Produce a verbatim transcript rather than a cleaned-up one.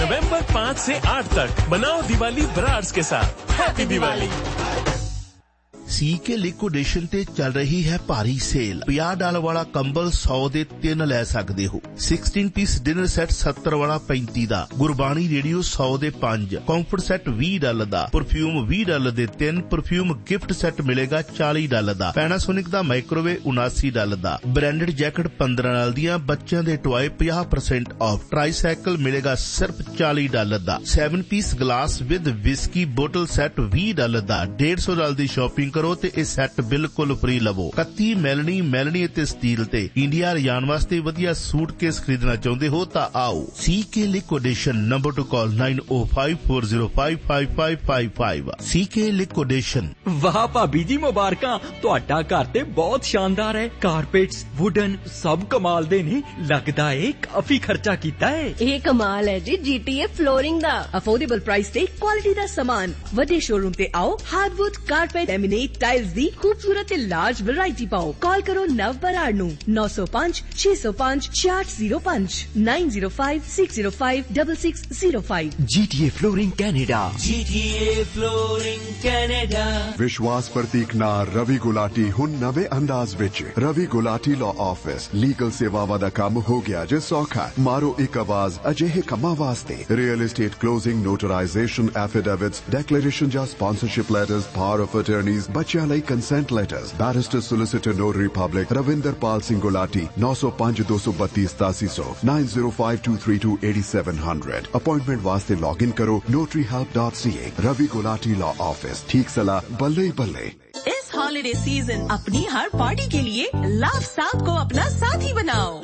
नवंबर पाँच से आठ तक बनाओ दिवाली ब्रार्स के साथ। हैप्पी दिवाली। सीके लिक्विडेशन ते चल रही है भारी सेल। पचास डॉलर वाला कंबल सौ दे तीन ले सकते हो। सोलह पीस डिनर सेट सत्तर वाला पैंतीस दा। गुरबाणी रेडियो सौ दे पांच। कंफर्ट सेट बीस डॉलर दा। परफ्यूम बीस डॉलर दे तीन। परफ्यूम गिफ्ट सेट मिलेगा चालीस डॉलर दा। पैनासोनिक दा माइक्रोवेव उनासी डॉलर दा। ब्रांडेड जैकेट पंद्रह डॉलर दियां। बच्चों दे टॉय पचास परसेंट ऑफ। ट्राईसाइकिल मिलेगा सिर्फ चालीस डॉलर दा। Seven piece glass with whisky बोतल सेट बीस डॉलर दा। डेढ़ सौ डॉलर दी शॉपिंग करो ते इह सैट बिल्कुल फ्री लवो। इकतीस मैलनी मैलनी ते स्टील ते इंडिया रजान वास्ते वधिया सूटकेस खरीदना चाहुंदे हो तां आओ C K liquidation. Number two call nine ओ five four zero five five five five five. C K liquidation. वाह भाभी जी मुबारकां, तुहाडा घर ते बहुत शानदार है। कारपेट्स वुडन सब कमाल दे ने। लगदा है काफी खर्चा कीता है। ਇਹ ਕਮਾਲ ਹੈ ਜੀ ਜੀਟੀਏ ਫਲੋਰਿੰਗ ਦਾ। ਅਫੋਰਡੇਬਲ ਪ੍ਰਾਈਸ ਤੇ ਕੁਆਲਿਟੀ ਦਾ ਸਮਾਨ। ਵੱਡੇ ਸ਼ੋਰੂਮ ਤੇ ਆਓ। ਹਾਰਡਵੁੱਡ ਕਾਰਪੇਟ ਲੈਮੀਨੇਟ टाइल्स दी खूबसूरत लार्ज वैरायटी पाओ। कॉल करो नव बराड़ नू नौ सौ पांच छे सौ पांच छियाठ जीरो पांच nine zero five six zero five double six zero five. GTA flooring Canada. GTA flooring Canada. विश्वास प्रतीक ना रवि गुलाटी हुन नवे अंदाज विच। Ravi Gulati law office legal सेवावां दा काम हो गया जे सौखा। मारो एक आवाज अजिहे कम्मां वास्ते। Real estate closing notarisation affidavits declaration या sponsorship letters power of attorneys बच्चों ਲਈ consent letters. Barrister solicitor notary public Ravinder Pal Singh Gulati नौ सौ पांच दो सौ बत्तीस सतासी सौ nine zero five to three to eighty seven hundred. Appointment वास्ते लॉग इन करो नोटरी हेल्प डॉट सी ए। Ravi Gulati law office. ठीक सलाह बल्ले बल्ले। इस हॉलिडे सीजन अपनी हर पार्टी के लिए लव साउथ को अपना साथी बनाओ।